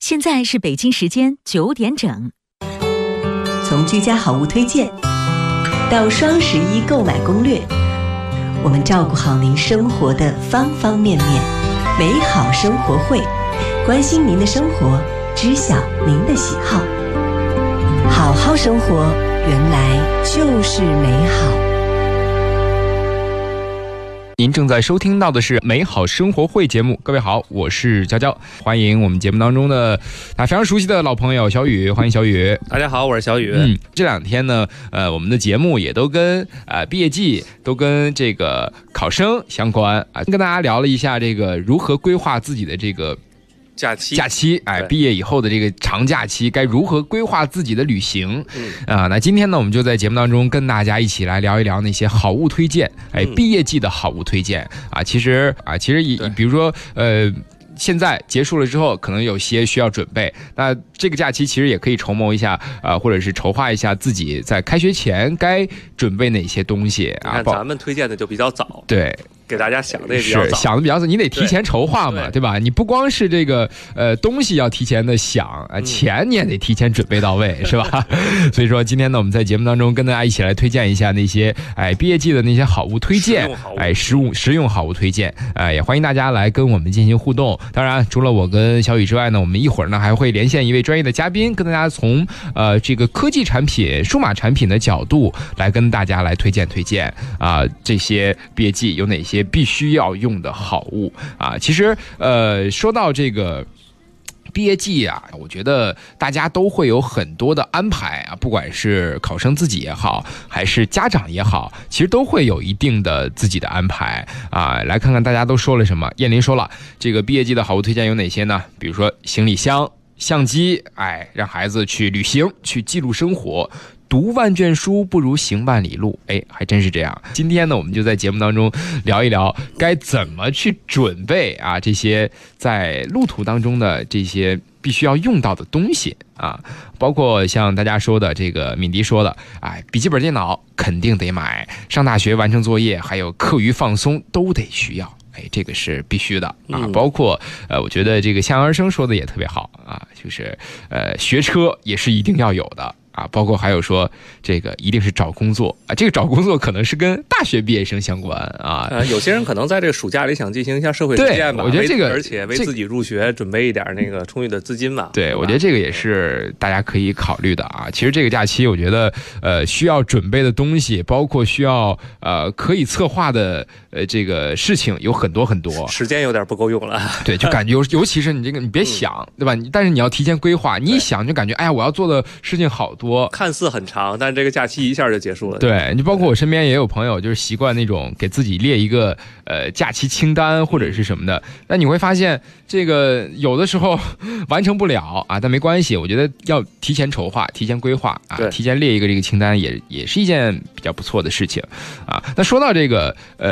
现在是北京时间9点整。 从居家好物推荐到双11购买攻略，我们照顾好您生活的方方面面。美好生活会，关心您的生活，知晓您的喜好。好好生活，原来就是美好。 您正在收听到的是美好生活会节目，各位好，我是娇娇，欢迎我们节目当中的非常熟悉的老朋友小雨，欢迎小雨。 大家好，我是小雨。 这两天呢，我们的节目也都跟毕业季都跟这个考生相关啊，跟大家聊了一下这个如何规划自己的这个假期，毕业以后的这个长假期该如何规划自己的旅行？那今天呢，我们就在节目当中跟大家一起来聊一聊那些好物推荐，毕业季的好物推荐啊。其实比如说现在结束了之后，可能有些需要准备。那这个假期其实也可以筹谋一下，或者是筹划一下自己在开学前该准备哪些东西啊。 你看咱们推荐的就比较早， 对。 给大家想的也比较早， 想的比较早，你得提前筹划嘛，对吧？你不光是这个东西要提前的想，钱你也得提前准备到位，是吧？所以说今天呢，我们在节目当中跟大家一起来推荐一下那些毕业季的那些好物推荐，实用好物推荐，也欢迎大家来跟我们进行互动。当然，除了我跟小雨之外呢，我们一会儿呢还会连线一位专业的嘉宾，跟大家从这个科技产品、数码产品的角度来跟大家来推荐这些毕业季有哪些必须要用的好物啊。其实说到这个毕业季啊，我觉得大家都会有很多的安排啊，不管是考生自己也好，还是家长也好，其实都会有一定的自己的安排啊。来看看大家都说了什么。燕林说了，这个毕业季的好物推荐有哪些呢？比如说行李箱、相机，让孩子去旅行，去记录生活。读万卷书不如行万里路，还真是这样。今天呢，我们就在节目当中聊一聊该怎么去准备啊，这些在路途当中的这些必须要用到的东西啊，包括像大家说的这个敏迪说的，笔记本电脑肯定得买，上大学完成作业还有课余放松都得需要。这个是必须的啊，包括我觉得这个向儿生说的也特别好啊，就是学车也是一定要有的啊，包括还有说这个一定是找工作啊，这个找工作可能是跟大学毕业生相关啊。 有些人可能在这个暑假里想进行一下社会实践吧， 我觉得这个而且为自己入学准备一点那个充裕的资金吧。 对，我觉得这个也是大家可以考虑的啊。其实这个假期我觉得需要准备的东西，包括需要可以策划的这个事情有很多很多， 时间有点不够用了。 对，就感觉尤其是你这个你别想，对吧？但是你要提前规划，你一想就感觉我要做的事情好多， 看似很长，但这个假期一下就结束了。 对，你包括我身边也有朋友就是习惯那种给自己列一个假期清单或者是什么的，那你会发现这个有的时候完成不了啊，但没关系，我觉得要提前筹划、提前规划啊，提前列一个这个清单也是一件比较不错的事情啊。那说到这个